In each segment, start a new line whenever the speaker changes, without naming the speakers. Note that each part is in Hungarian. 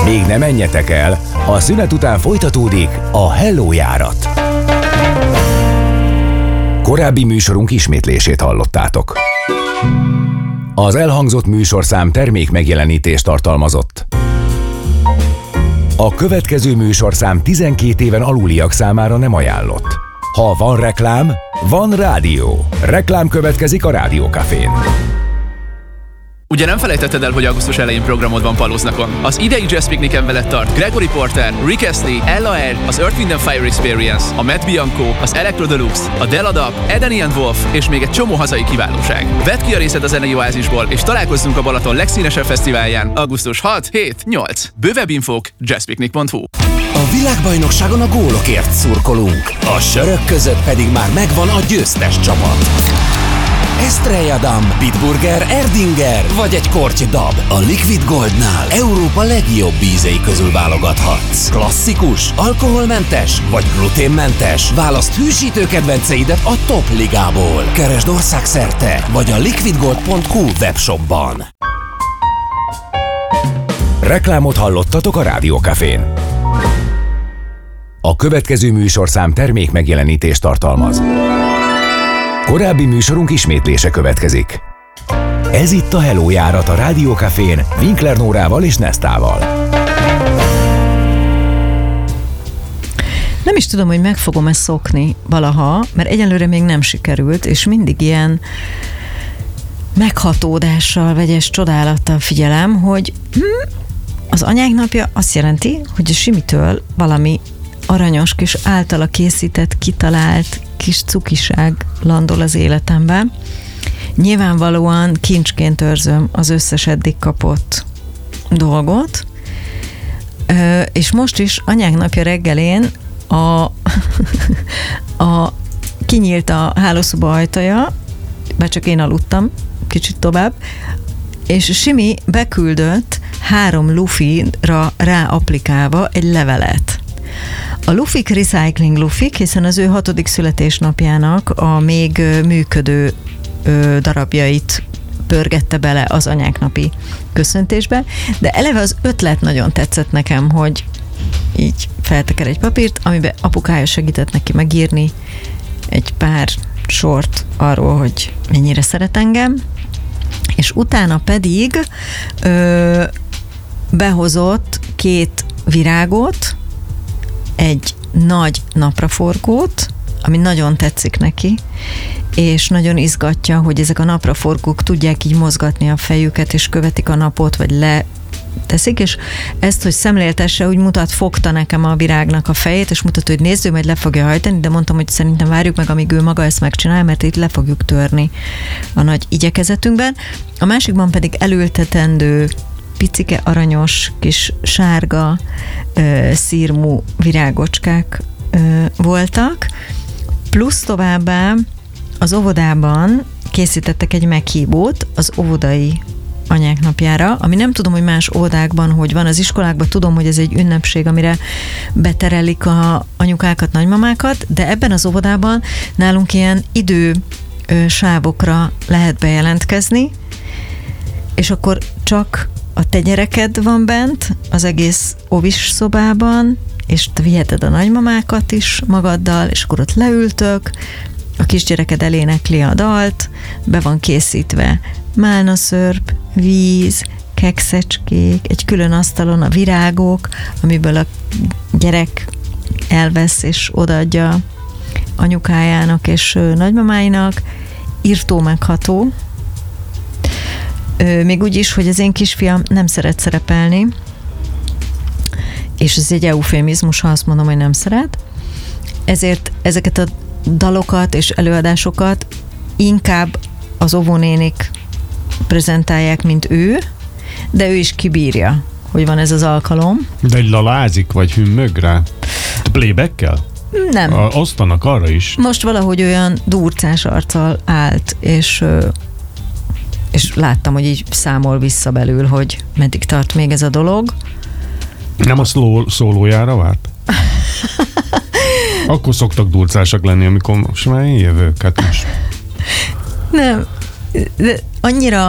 Még ne menjetek el, a szünet után folytatódik a Hello járat. Korábbi műsorunk ismétlését hallottátok. Az elhangzott műsorszám termék megjelenítést tartalmazott. A következő műsorszám 12 éven aluliak számára nem ajánlott. Ha van reklám, van rádió. Reklám következik a Rádiókafén.
Ugye nem felejtetted el, hogy augusztus elején programod van Palóznakon? Az idei Jazz Picnicen veled tart Gregory Porter, Rick Astley, Ella Eyre, az Earth, Wind & Fire Experience, a Matt Bianco, az Electro Deluxe, a Della Dub, Edeni & Wolf és még egy csomó hazai kiválóság. Vedd ki a részed a zenei oázisból, és találkozzunk a Balaton legszínesebb fesztiválján augusztus 6-7-8. Bővebb infók jazzpicnic.hu.
A világbajnokságon a gólokért szurkolunk, a sörök között pedig már megvan a győztes csapat. Estrella Damm, Bitburger, Erdinger vagy egy korty dab. A Liquid Goldnál Európa legjobb ízei közül válogathatsz. Klasszikus, alkoholmentes vagy gluténmentes? Válaszd hűsítő kedvenceidet a Top Ligából. Keresd országszerte vagy a liquidgold.hu webshopban.
Reklámot hallottatok a Rádiókafén. A következő műsorszám termék megjelenítést tartalmaz. Korábbi műsorunk ismétlése következik. Ez itt a Hello járat a Rádiókafén Winkler Nórával és Nesztával.
Nem is tudom, hogy meg fogom-e szokni valaha, mert egyelőre még nem sikerült, és mindig ilyen meghatódással, vegyes csodálattal figyelem, hogy az anyák napja azt jelenti, hogy a Simitől valami aranyos kis általa készített, kitalált kis cukiság landol az életemben. Nyilvánvalóan kincsként őrzöm az összes eddig kapott dolgot, és most is anyák napja reggelén kinyílt a hálószoba ajtaja, bár csak én aludtam kicsit tovább, és Simi beküldött 3 lufira ráapplikálva egy levelet. A lufik recycling lufik, hiszen az ő 6. születésnapjának a még működő darabjait pörgette bele az anyáknapi köszöntésbe, de eleve az ötlet nagyon tetszett nekem, hogy így felteker egy papírt, amiben apukája segített neki megírni egy pár sort arról, hogy mennyire szeret engem, és utána pedig behozott 2 virágot, egy nagy napraforgót, ami nagyon tetszik neki, és nagyon izgatja, hogy ezek a napraforgók tudják így mozgatni a fejüket, és követik a napot, vagy leteszik, és ezt, hogy szemléltesse, úgy fogta nekem a virágnak a fejét, és mutatta, hogy nézzük, majd le fogja hajtani, de mondtam, hogy szerintem várjuk meg, amíg ő maga ezt megcsinál, mert itt le fogjuk törni a nagy igyekezetünkben. A másikban pedig elültetendő picike, aranyos, kis sárga, szírmú virágocskák voltak, plusz továbbá az óvodában készítettek egy meghívót az óvodai anyák napjára, ami nem tudom, hogy más óvodákban hogy van, az iskolákban tudom, hogy ez egy ünnepség, amire beterelik a anyukákat, nagymamákat, de ebben az óvodában nálunk ilyen idősávokra lehet bejelentkezni, és akkor csak a te gyereked van bent az egész óvis szobában, és te viheted a nagymamákat is magaddal, és akkor ott leültök, a kisgyereked elénekli a dalt, be van készítve málnaszörp, víz, kekszecskék, egy külön asztalon a virágok, amiből a gyerek elvesz és odaadja anyukájának és nagymamáinak, írtó megható. Még úgy is, hogy az én kisfiam nem szeret szerepelni, és ez egy eufémizmus, ha azt mondom, hogy nem szeret. Ezért ezeket a dalokat és előadásokat inkább az óvónénik prezentálják, mint ő, de ő is kibírja, hogy van ez az alkalom.
De egy lalázik, vagy hümmög rá? Playback-kel?
Nem.
Osztanak arra is.
Most valahogy olyan durcás arccal állt, és láttam, hogy így számol vissza belül, hogy meddig tart még ez a dolog.
Nem a szólójára várt? Akkor szoktak durcásak lenni, amikor most már én jövök, hát most.
Nem, de annyira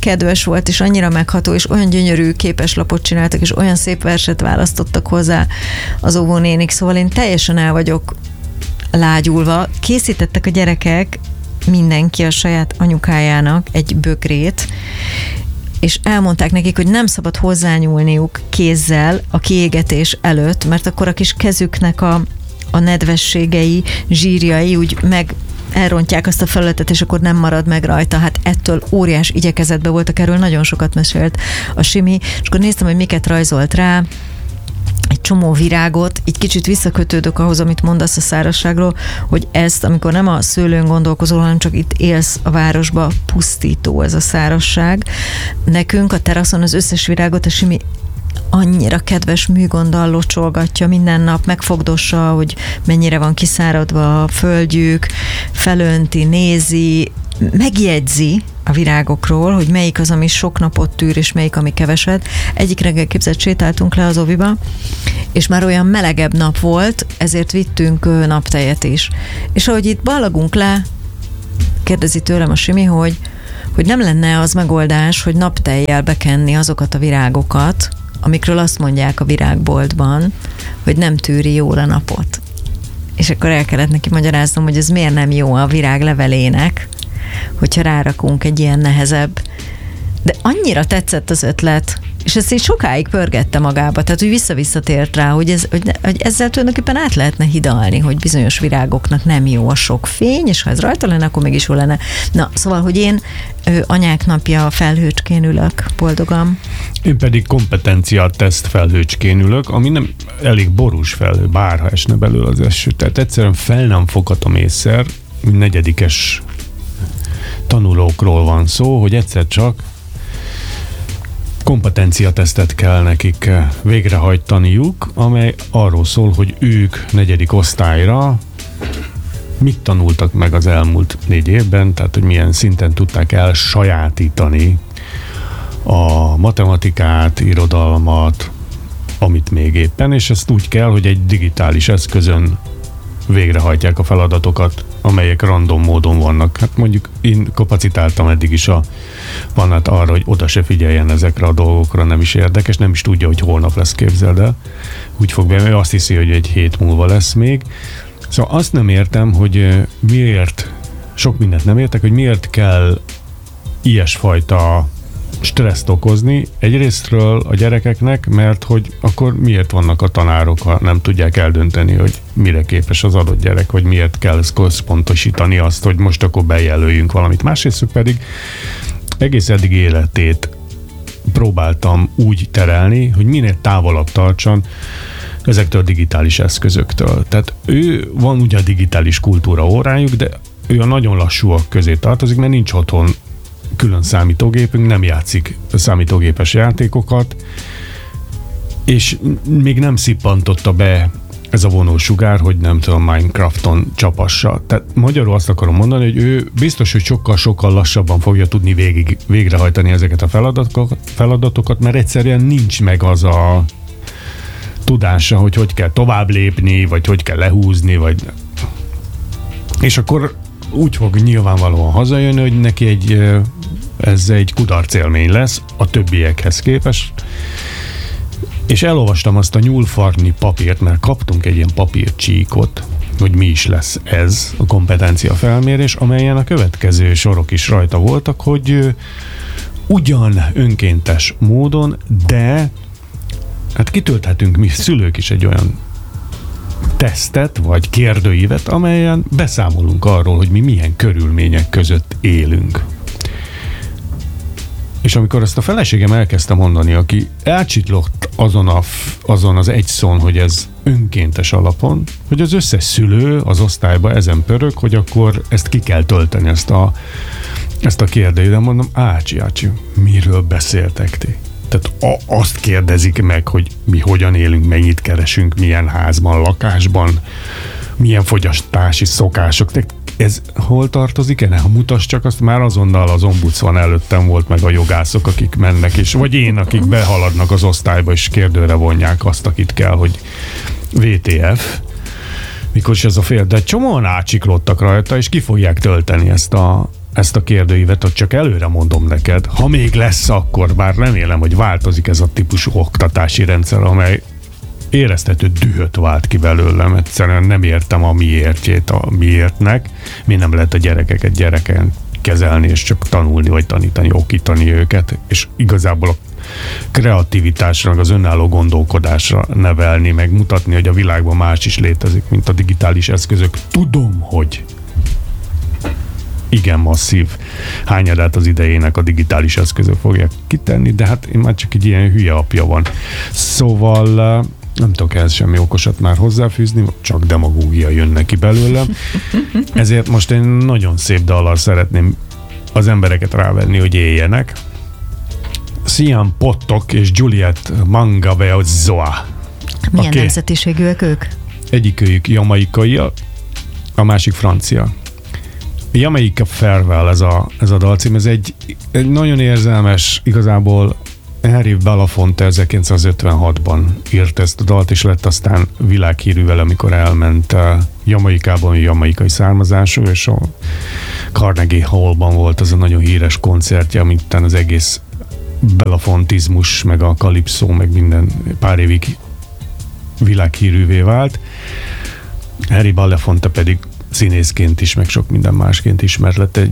kedves volt, és annyira megható, és olyan gyönyörű képeslapot csináltak, és olyan szép verset választottak hozzá az óvónénik, szóval én teljesen el vagyok lágyulva. Készítettek a gyerekek, mindenki a saját anyukájának egy bögrét, és elmondták nekik, hogy nem szabad hozzányúlniuk kézzel a kiégetés előtt, mert akkor a kis kezüknek a nedvességei, zsírjai úgy elrontják azt a felületet, és akkor nem marad meg rajta. Hát ettől óriás igyekezetbe voltak, erről nagyon sokat mesélt a Simi, és akkor néztem, hogy miket rajzolt rá, egy csomó virágot, így kicsit visszakötődök ahhoz, amit mondasz a szárazságról, hogy ezt, amikor nem a szőlőn gondolkozol, hanem csak itt élsz a városba, pusztító ez a szárazság. Nekünk a teraszon az összes virágot a Simi annyira kedves műgonddal locsolgatja minden nap, megfogdossa, hogy mennyire van kiszáradva a földjük, felönti, nézi, megjegyzi a virágokról, hogy melyik az, ami sok napot tűr, és melyik, ami keveset. Egyik reggel képzett, sétáltunk le az oviba, és már olyan melegebb nap volt, ezért vittünk naptejet is. És ahogy itt ballagunk le, kérdezi tőlem a Simi, hogy nem lenne az megoldás, hogy naptejjel bekenni azokat a virágokat, amikről azt mondják a virágboltban, hogy nem tűri jól a napot. És akkor el kellett neki magyaráznom, hogy ez miért nem jó a virág levelének, hogyha rárakunk egy ilyen nehezebb. De annyira tetszett az ötlet, és ezt így sokáig pörgette magába, tehát úgy visszavisszatért rá, hogy ezzel tulajdonképpen át lehetne hidalni, hogy bizonyos virágoknak nem jó a sok fény, és ha ez rajta lenne, akkor mégis jó lenne. Na, szóval, hogy én anyák napja felhőcskén ülök, boldogan.
Én pedig kompetenciateszt felhőcskén ülök, ami nem elég borús felhő, bárha esne belőle az eső. Tehát egyszerűen fel nem foghatom észre, negyedikes tanulókról van szó, hogy egyszer csak kompetenciatesztet kell nekik végrehajtaniuk, amely arról szól, hogy ők 4. osztályra mit tanultak meg az elmúlt 4 évben, tehát hogy milyen szinten tudták elsajátítani a matematikát, irodalmat, amit még éppen, és ezt úgy kell, hogy egy digitális eszközön végrehajtják a feladatokat, amelyek random módon vannak. Hát mondjuk én kapacitáltam eddig is a Vannát arra, hogy oda se figyeljen ezekre a dolgokra, nem is érdekes, nem is tudja, hogy holnap lesz, képzeld el. Úgy fog be, ő azt hiszi, hogy egy hét múlva lesz még. Szóval azt nem értem, hogy miért, sok mindent nem értek, hogy miért kell ilyesfajta stresszt okozni egyrésztről a gyerekeknek, mert hogy akkor miért vannak a tanárok, ha nem tudják eldönteni, hogy mire képes az adott gyerek, vagy miért kell központosítani azt, hogy most akkor bejelöljünk valamit. Másrészt pedig egész eddig életét próbáltam úgy terelni, hogy minél távolabb tartson ezektől a digitális eszközöktől. Tehát ő van ugye a digitális kultúra órájuk, de ő a nagyon lassúak közé tartozik, mert nincs otthon külön számítógépünk, nem játszik számítógépes játékokat, és még nem szippantotta be ez a vonósugár, hogy nem tudom, Minecrafton csapassa. Tehát magyarul azt akarom mondani, hogy ő biztos, hogy sokkal lassabban fogja tudni végrehajtani ezeket a feladatokat, mert egyszerűen nincs meg az a tudása, hogy kell tovább lépni, vagy hogy kell lehúzni, vagy... És akkor úgy fog nyilvánvalóan hazajönni, hogy neki ez egy kudarcélmény lesz a többiekhez képest. És elolvastam azt a nyúlfarni papírt, mert kaptunk egy ilyen papírcsíkot, hogy mi is lesz ez a kompetencia felmérés, amelyen a következő sorok is rajta voltak, hogy ugyan önkéntes módon, de hát kitölthetünk mi szülők is egy olyan tesztet, vagy kérdőívet, amelyen beszámolunk arról, hogy mi milyen körülmények között élünk. És amikor ezt a feleségem elkezdte mondani, aki elcsitlott azon az egy szón, hogy ez önkéntes alapon, hogy az összes szülő az osztályba ezen pörög, hogy akkor ezt ki kell tölteni, ezt a kérdőívet. Mondom, ácsi, miről beszéltek ti? Tehát azt kérdezik meg, hogy mi hogyan élünk, mennyit keresünk, milyen házban, lakásban, milyen fogyasztási szokások. Ez hol tartozik? Ha mutass csak, azt már azonnal az ombudsman előttem volt, meg a jogászok, akik mennek, és vagy én, akik behaladnak az osztályba, és kérdőre vonják azt, akit kell, hogy VTF, mikor is ez a fél, de csomóan átsiklottak rajta, és ki fogják tölteni ezt a kérdőívet, hogy csak előre mondom neked, ha még lesz, akkor bár remélem, hogy változik ez a típusú oktatási rendszer, amely éreztető dühöt vált ki belőlem. Egyszerűen nem értem a miértjét a miértnek. Mi nem lehet a gyerekeket gyereken kezelni, és csak tanulni, vagy tanítani, okítani őket, és igazából a kreativitásra, meg az önálló gondolkodásra nevelni, meg mutatni, hogy a világban más is létezik, mint a digitális eszközök. Tudom, hogy igen masszív hányadát az idejének a digitális eszközök fogják kitenni, de hát én már csak egy ilyen hülye apja van. Szóval nem tudok ehhez semmi okosat már hozzáfűzni, csak demagógia jön neki belőlem. Ezért most én nagyon szép dallal szeretném az embereket rávenni, hogy éljenek. Sian Pottok és Juliet Mangabeozzoa.
Milyen nemzetiségűek ők?
Egyikőjük jamaikai, a másik francia. Jamaica Farewell ez a dalcím, ez egy nagyon érzelmes, igazából Henry Belafonte 1956-ban írt ezt a dalt, és lett aztán világhírű vele, amikor elment Jamaikában, jamaikai származású, és a Carnegie Hallban volt az a nagyon híres koncertje, amit az egész belafontizmus, meg a kalipszó, meg minden pár évig világhírűvé vált. Henry Belafonte pedig színészként is, meg sok minden másként ismert lett.